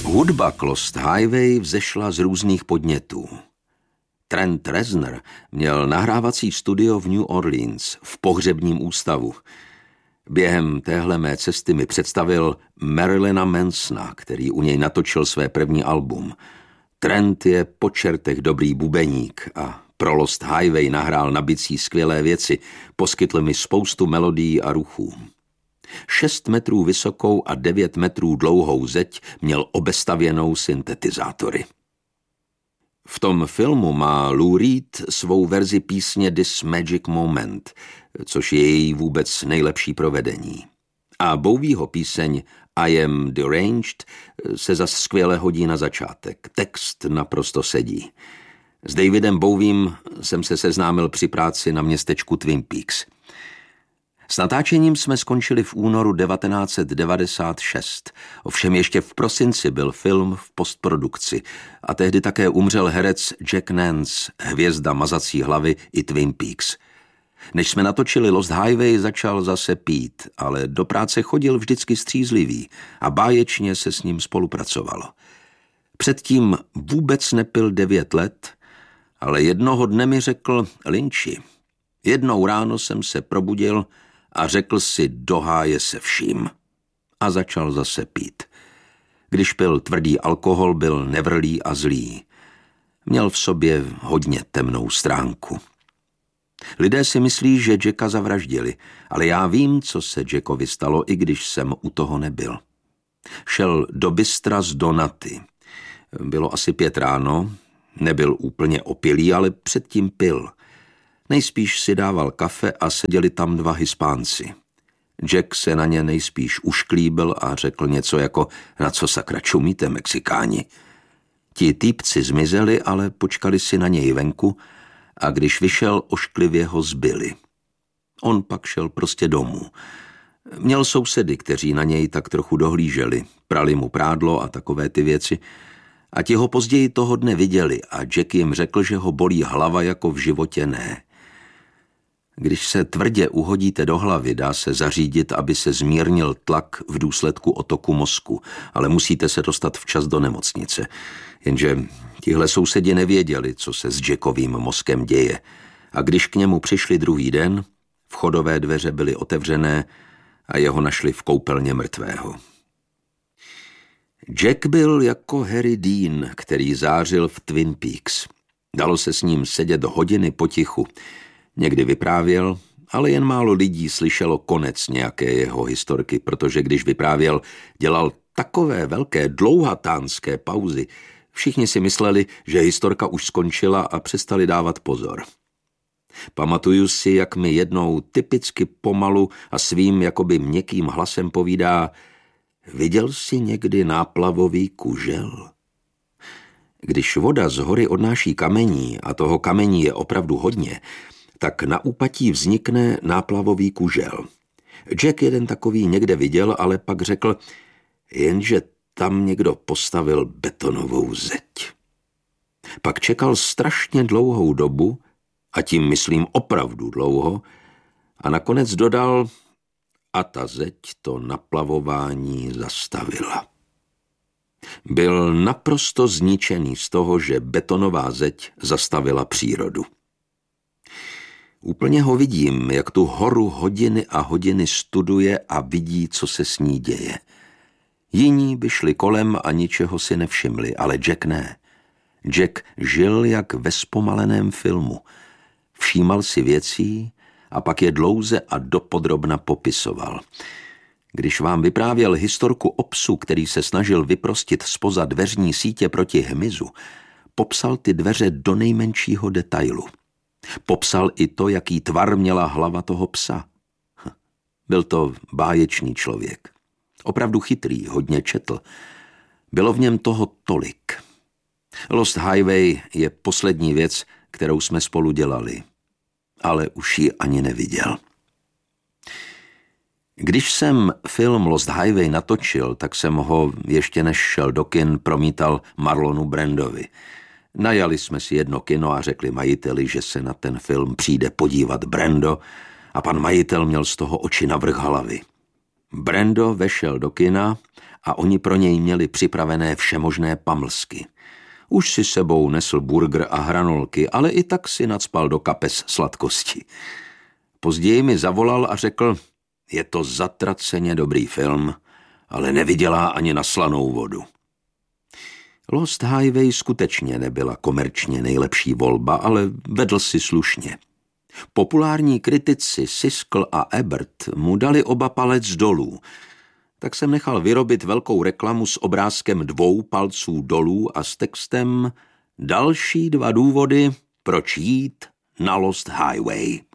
Hudba k Lost Highway vzešla z různých podnětů. Trent Reznor měl nahrávací studio v New Orleans, v pohřebním ústavu. Během téhle mé cesty mi představil Marilyna Mansona, který u něj natočil své první album. Trent je po čertech dobrý bubeník a pro Lost Highway nahrál na bicí skvělé věci, poskytl mi spoustu melodií a ruchů. 6 metrů vysokou a 9 metrů dlouhou zeď měl obestavěnou syntetizátory. V tom filmu má Lou Reed svou verzi písně This Magic Moment, což je její vůbec nejlepší provedení. A Bowieho píseň I Am Deranged se zas skvěle hodí na začátek. Text naprosto sedí. S Davidem Bowiem jsem se seznámil při práci na městečku Twin Peaks. S natáčením jsme skončili v únoru 1996. Ovšem ještě v prosinci byl film v postprodukci a tehdy také umřel herec Jack Nance, hvězda Mazací hlavy i Twin Peaks. Než jsme natočili Lost Highway, začal zase pít, ale do práce chodil vždycky střízlivý a báječně se s ním spolupracovalo. Předtím vůbec nepil 9 let, ale jednoho dne mi řekl: Lynchi, jednou ráno jsem se probudil a řekl si do háje se vším. A začal zase pít. Když pil tvrdý alkohol, byl nevrlý a zlý. Měl v sobě hodně temnou stránku. Lidé si myslí, že Jacka zavraždili, ale já vím, co se Jackovi stalo, i když jsem u toho nebyl. Šel do bystra z Donaty. Bylo asi 5 ráno, nebyl úplně opilý, ale předtím pil. Nejspíš si dával kafe a seděli tam 2 Hispánci. Jack se na ně nejspíš ušklíbil a řekl něco jako: na co sakra čumíte, Mexikáni? Ti týpci zmizeli, ale počkali si na něj venku a když vyšel, ošklivě ho zbili. On pak šel prostě domů. Měl sousedy, kteří na něj tak trochu dohlíželi, prali mu prádlo a takové ty věci. A ti ho později toho dne viděli a Jack jim řekl, že ho bolí hlava jako v životě ne. Když se tvrdě uhodíte do hlavy, dá se zařídit, aby se zmírnil tlak v důsledku otoku mozku, ale musíte se dostat včas do nemocnice. Jenže tihle sousedi nevěděli, co se s Jackovým mozkem děje. A když k němu přišli druhý den, vchodové dveře byly otevřené a jeho našli v koupelně mrtvého. Jack byl jako Harry Dean, který zářil v Twin Peaks. Dalo se s ním sedět hodiny potichu. Někdy vyprávěl, ale jen málo lidí slyšelo konec nějaké jeho historky, protože když vyprávěl, dělal takové velké dlouhatánské pauzy. Všichni si mysleli, že historka už skončila a přestali dávat pozor. Pamatuju si, jak mi jednou typicky pomalu a svým jakoby měkkým hlasem povídá: viděl jsi někdy náplavový kužel? Když voda z hory odnáší kamení, a toho kamení je opravdu hodně, tak na úpatí vznikne náplavový kužel. Jack jeden takový někde viděl, ale pak řekl, jenže tam někdo postavil betonovou zeď. Pak čekal strašně dlouhou dobu, a tím myslím opravdu dlouho, a nakonec dodal, a ta zeď to naplavování zastavila. Byl naprosto zničený z toho, že betonová zeď zastavila přírodu. Úplně ho vidím, jak tu horu hodiny a hodiny studuje a vidí, co se s ní děje. Jiní by šli kolem a ničeho si nevšimli, ale Jack ne. Jack žil jak ve zpomaleném filmu. Všímal si věcí a pak je dlouze a dopodrobna popisoval. Když vám vyprávěl historku o psu, který se snažil vyprostit zpoza dveřní sítě proti hmyzu, popsal ty dveře do nejmenšího detailu. Popsal i to, jaký tvar měla hlava toho psa. Byl to báječný člověk. Opravdu chytrý, hodně četl. Bylo v něm toho tolik. Lost Highway je poslední věc, kterou jsme spolu dělali. Ale už ji ani neviděl. Když jsem film Lost Highway natočil, tak jsem ho, ještě než šel do kin, promítal Marlonu Brandovi. Najali jsme si jedno kino a řekli majiteli, že se na ten film přijde podívat Brando, a pan majitel měl z toho oči navrch hlavy. Brando vešel do kina a oni pro něj měli připravené všemožné pamlsky. Už si sebou nesl burger a hranolky, ale i tak si nacpal do kapes sladkosti. Později mi zavolal a řekl, je to zatraceně dobrý film, ale nevydělá ani na slanou vodu. Lost Highway skutečně nebyla komerčně nejlepší volba, ale vedl si slušně. Populární kritici Siskel a Ebert mu dali oba palec dolů, tak jsem nechal vyrobit velkou reklamu s obrázkem 2 palců dolů a s textem Další 2 důvody, proč jít na Lost Highway.